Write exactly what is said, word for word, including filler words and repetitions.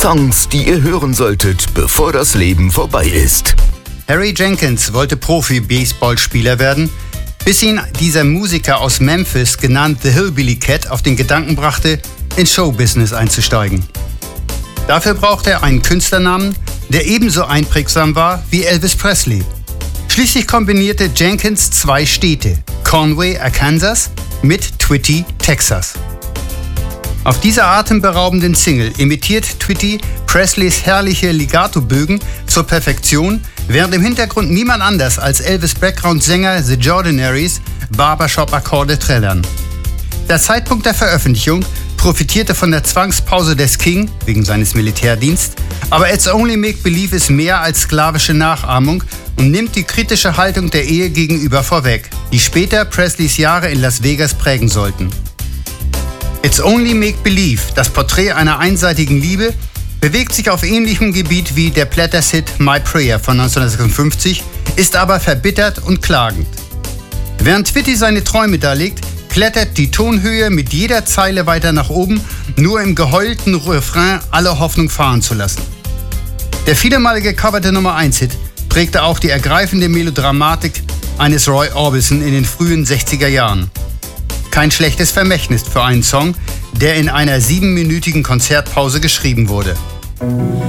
Songs, die ihr hören solltet, bevor das Leben vorbei ist. Harry Jenkins wollte Profi-Baseballspieler werden, bis ihn dieser Musiker aus Memphis, genannt The Hillbilly Cat, auf den Gedanken brachte, ins Showbusiness einzusteigen. Dafür brauchte er einen Künstlernamen, der ebenso einprägsam war wie Elvis Presley. Schließlich kombinierte Jenkins zwei Städte, Conway, Arkansas, mit Twitty, Texas. Auf dieser atemberaubenden Single imitiert Twitty Presleys herrliche Legato-Bögen zur Perfektion, während im Hintergrund niemand anders als Elvis' Background-Sänger The Jordanaires Barbershop-Akkorde trällern. Der Zeitpunkt der Veröffentlichung profitierte von der Zwangspause des King wegen seines Militärdienstes, aber It's Only Make Believe ist mehr als sklavische Nachahmung und nimmt die kritische Haltung der Ehe gegenüber vorweg, die später Presleys Jahre in Las Vegas prägen sollten. It's Only Make Believe, das Porträt einer einseitigen Liebe, bewegt sich auf ähnlichem Gebiet wie der Platters-Hit My Prayer von neunzehnhundertsechsundfünfzig, ist aber verbittert und klagend. Während Twitty seine Träume darlegt, klettert die Tonhöhe mit jeder Zeile weiter nach oben, nur im geheulten Refrain alle Hoffnung fahren zu lassen. Der vielmal gecoverte Nummer eins Hit prägte auch die ergreifende Melodramatik eines Roy Orbison in den frühen sechziger Jahren. Kein schlechtes Vermächtnis für einen Song, der in einer siebenminütigen Konzertpause geschrieben wurde.